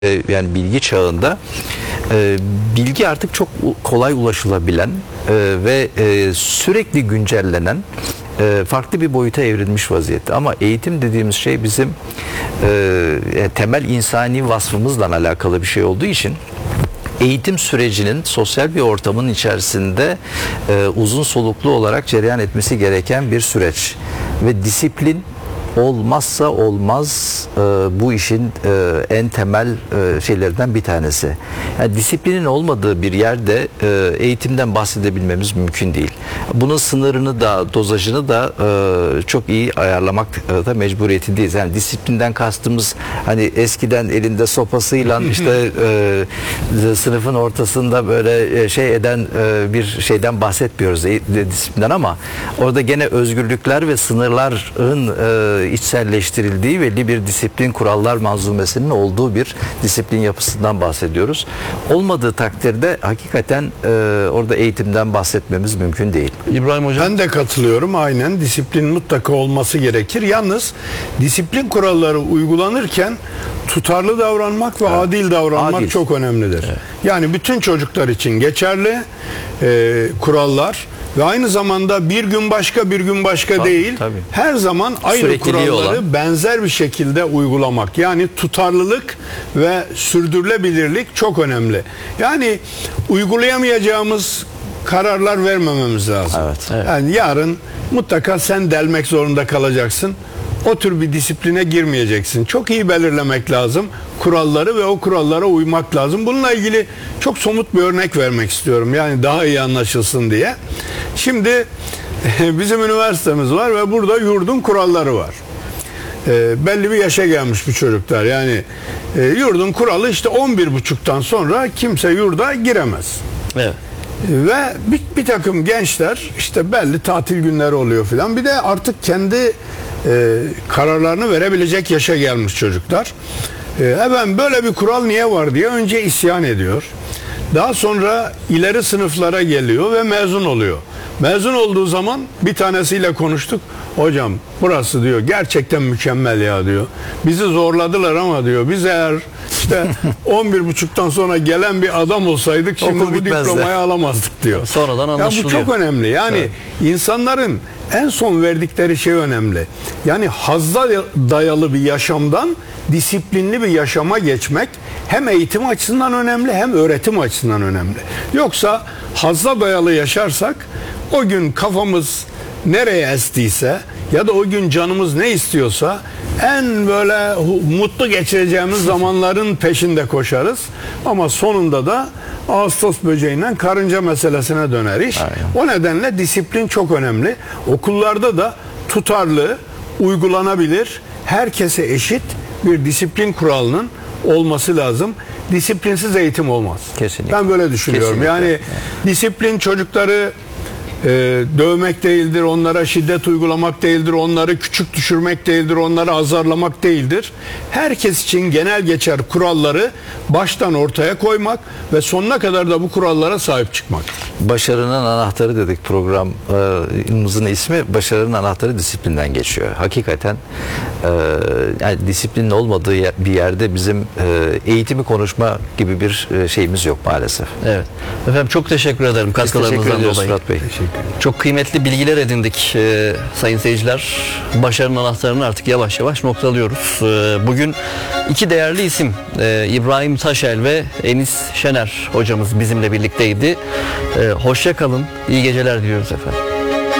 yani bilgi çağında bilgi artık çok kolay ulaşılabilen ve sürekli güncellenen farklı bir boyuta evrilmiş vaziyette. Ama eğitim dediğimiz şey bizim temel insani vasfımızla alakalı bir şey olduğu için eğitim sürecinin sosyal bir ortamın içerisinde uzun soluklu olarak cereyan etmesi gereken bir süreç ve disiplin olmazsa olmaz bu işin en temel şeylerden bir tanesi. Yani disiplinin olmadığı bir yerde eğitimden bahsedebilmemiz mümkün değil. Bunun sınırını da dozajını da çok iyi ayarlamak da mecburiyetindeyiz. Yani disiplinden kastımız hani eskiden elinde sopasıyla işte sınıfın ortasında böyle şey eden bir şeyden bahsetmiyoruz disiplinden, ama orada gene özgürlükler ve sınırların içselleştirildiği belli bir disiplin kurallar manzumesinin olduğu bir disiplin yapısından bahsediyoruz. Olmadığı takdirde hakikaten orada eğitimden bahsetmemiz mümkün değil. İbrahim Hocam. Ben de katılıyorum. Aynen, disiplin mutlaka olması gerekir. Yalnız disiplin kuralları uygulanırken tutarlı davranmak ve adil davranmak çok önemlidir. Evet. Yani bütün çocuklar için geçerli kurallar ve aynı zamanda bir gün başka bir gün başka değil. Tabii. Her zaman aynı kuralları benzer bir şekilde uygulamak. Yani tutarlılık ve sürdürülebilirlik çok önemli. Yani uygulayamayacağımız kararlar vermememiz lazım. Evet. Yani yarın mutlaka sen delmek zorunda kalacaksın. O tür bir disipline girmeyeceksin. Çok iyi belirlemek lazım kuralları ve o kurallara uymak lazım. Bununla ilgili çok somut bir örnek vermek istiyorum. Yani daha iyi anlaşılsın diye. Şimdi bizim üniversitemiz var ve burada yurdun kuralları var. Belli bir yaşa gelmiş bu çocuklar. Yani yurdun kuralı işte 11.30'dan sonra kimse yurda giremez. Evet. Ve bir takım gençler işte belli tatil günleri oluyor filan. Bir de artık kendi kararlarını verebilecek yaşa gelmiş çocuklar. Efendim böyle bir kural niye var diye önce isyan ediyor. Daha sonra ileri sınıflara geliyor ve mezun oluyor. Mezun olduğu zaman bir tanesiyle konuştuk. Hocam burası diyor gerçekten mükemmel ya diyor. Bizi zorladılar ama diyor biz eğer işte 11.30'dan sonra gelen bir adam olsaydık şimdi bu diplomayı alamazdık diyor. Sonradan anlaşılıyor. Ya bu çok önemli. Yani insanların en son verdikleri şey önemli. Yani hazza dayalı bir yaşamdan disiplinli bir yaşama geçmek hem eğitim açısından önemli hem öğretim açısından önemli. Yoksa hazza dayalı yaşarsak o gün kafamız nereye estiyse ya da o gün canımız ne istiyorsa en böyle mutlu geçireceğimiz zamanların peşinde koşarız. Ama sonunda da Ağustos böceğinden karınca meselesine döner iş. Aynen. O nedenle disiplin çok önemli. Okullarda da tutarlı, uygulanabilir, herkese eşit bir disiplin kuralının olması lazım. Disiplinsiz eğitim olmaz. Kesinlikle. Ben böyle düşünüyorum. Kesinlikle. Yani disiplin çocukları dövmek değildir, onlara şiddet uygulamak değildir, onları küçük düşürmek değildir, onları azarlamak değildir. Herkes için genel geçer kuralları baştan ortaya koymak ve sonuna kadar da bu kurallara sahip çıkmak. Başarının anahtarı dedik, programımızın ismi. Başarının anahtarı disiplinden geçiyor. Hakikaten yani disiplinin olmadığı bir yerde bizim eğitimi konuşma gibi bir şeyimiz yok maalesef. Evet. Efendim çok teşekkür ederim katkılarınızdan dolayı. Fırat Bey. Çok kıymetli bilgiler edindik sayın seyirciler. Başarının anahtarını artık yavaş yavaş noktalıyoruz. Bugün iki değerli isim İbrahim Taşel ve Enis Şener hocamız bizimle birlikteydi. Hoşça kalın, iyi geceler diliyoruz efendim.